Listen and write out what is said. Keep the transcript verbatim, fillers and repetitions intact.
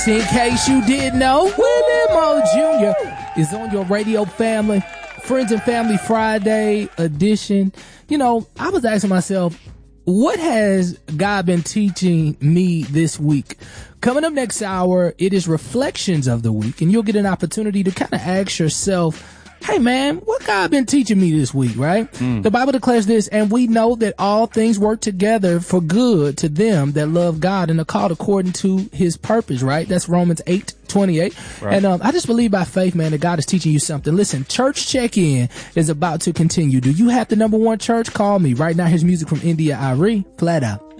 In case you didn't know, Willie Mo Junior is on your radio family, Friends and Family Friday edition. You know, I was asking myself, what has God been teaching me this week? Coming up next hour, it is Reflections of the Week, and you'll get an opportunity to kind of ask yourself, hey man, what God been teaching me this week, right? Mm. The Bible declares this, and we know that all things work together for good to them that love God and are called according to his purpose, right? That's Romans eight twenty-eight. Right. And um, I just believe by faith, man, that God is teaching you something. Listen, Church Check-In is about to continue. Do you have the number one church? Call me. Right now, here's music from India Arie, Flat Out.